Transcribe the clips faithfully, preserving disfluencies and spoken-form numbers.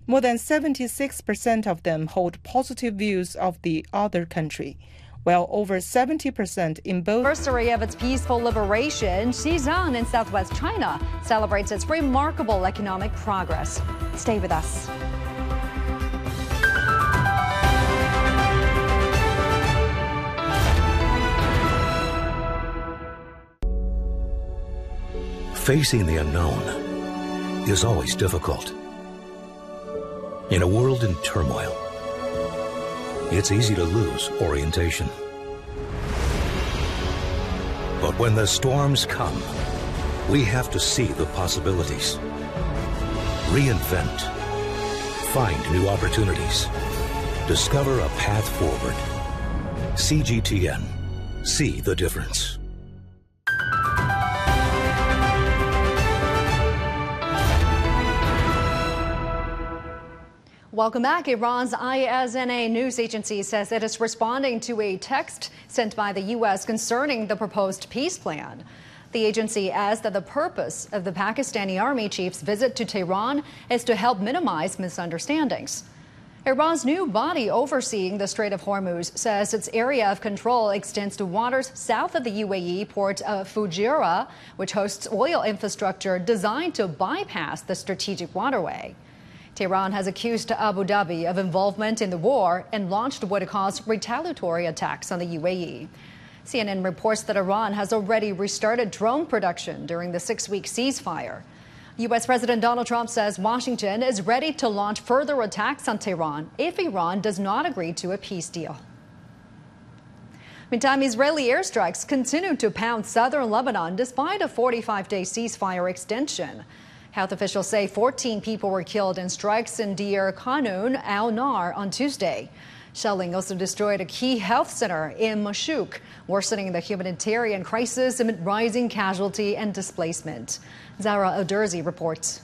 More than seventy-six percent of them hold positive views of the other country, while over seventy percent in both. Anniversary of its peaceful liberation, Xizang in southwest China celebrates its remarkable economic progress. Stay with us. Facing the unknown is always difficult. In a world in turmoil, it's easy to lose orientation. But when the storms come, we have to see the possibilities, reinvent, find new opportunities, discover a path forward. C G T N. See the difference. Welcome back. Iran's I S N A news agency says it is responding to a text sent by the U S concerning the proposed peace plan. The agency adds that the purpose of the Pakistani army chief's visit to Tehran is to help minimize misunderstandings. Iran's new body overseeing the Strait of Hormuz says its area of control extends to waters south of the U A E port of Fujairah, which hosts oil infrastructure designed to bypass the strategic waterway. Tehran has accused Abu Dhabi of involvement in the war and launched what it calls retaliatory attacks on the U A E. C N N reports that Iran has already restarted drone production during the six-week ceasefire. U S President Donald Trump says Washington is ready to launch further attacks on Tehran if Iran does not agree to a peace deal. Meantime, Israeli airstrikes continue to pound southern Lebanon despite a forty-five day ceasefire extension. Health officials say fourteen people were killed in strikes in Deir Kanun, Al-Nar on Tuesday. Shelling also destroyed a key health center in Mashuk, worsening the humanitarian crisis amid rising casualty and displacement. Zara Alderzi reports.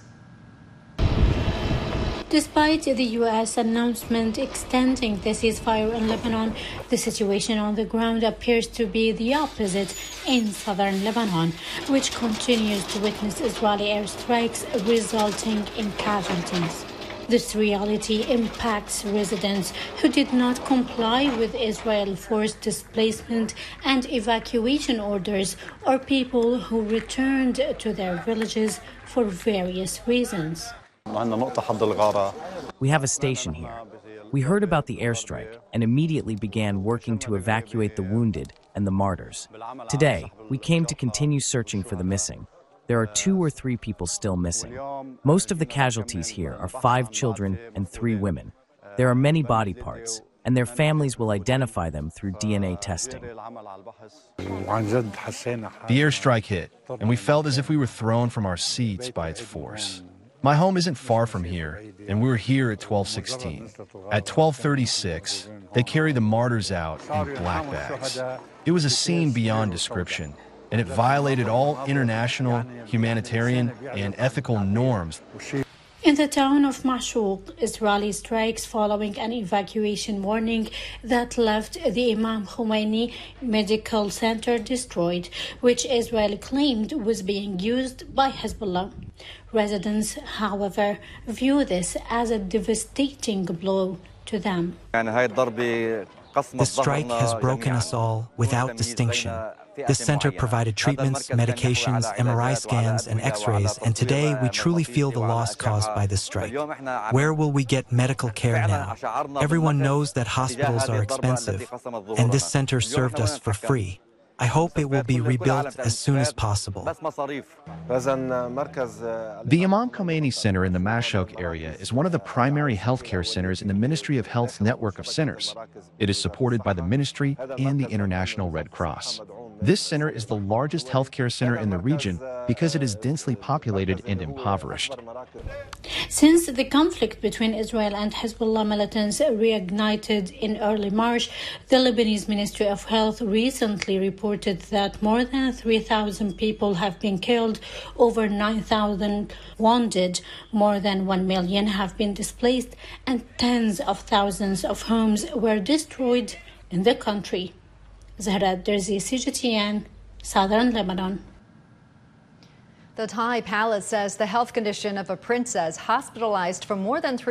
Despite the U S announcement extending the ceasefire in Lebanon, the situation on the ground appears to be the opposite in southern Lebanon, which continues to witness Israeli airstrikes resulting in casualties. This reality impacts residents who did not comply with Israel forced displacement and evacuation orders, or people who returned to their villages for various reasons. We have a station here. We heard about the airstrike and immediately began working to evacuate the wounded and the martyrs. Today, we came to continue searching for the missing. There are two or three people still missing. Most of the casualties here are five children and three women. There are many body parts, and their families will identify them through D N A testing. The airstrike hit, and we felt as if we were thrown from our seats by its force. My home isn't far from here, and we were here at twelve sixteen. At twelve thirty-six, they carried the martyrs out in black bags. It was a scene beyond description, and it violated all international, humanitarian, and ethical norms. In the town of Mashuk, Israeli strikes following an evacuation warning that left the Imam Khomeini Medical Center destroyed, which Israel claimed was being used by Hezbollah. Residents, however, view this as a devastating blow to them. The strike has broken us all without distinction. This center provided treatments, medications, M R I scans, and X-rays, and today we truly feel the loss caused by this strike. Where will we get medical care now? Everyone knows that hospitals are expensive, and this center served us for free. I hope it will be rebuilt as soon as possible. The Imam Khomeini Center in the Mashuk area is one of the primary healthcare centers in the Ministry of Health's network of centers. It is supported by the Ministry and the International Red Cross. This center is the largest healthcare center in the region because it is densely populated and impoverished. Since the conflict between Israel and Hezbollah militants reignited in early March, the Lebanese Ministry of Health recently reported that more than three thousand people have been killed, over nine thousand wounded, more than one million have been displaced, and tens of thousands of homes were destroyed in the country. Zahra Derzi, C G T N, Southern Lebanon. The Thai palace says the health condition of a princess hospitalized for more than three